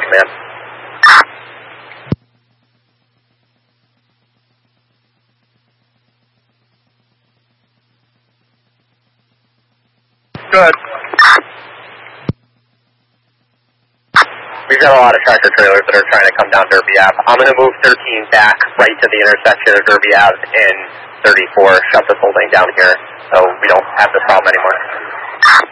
man. Good. We've got a lot of tractor trailers that are trying to come down Derby Ave. I'm going to move 13 back right to the intersection of Derby Ave and 34, shut this whole thing down here so we don't have this problem anymore.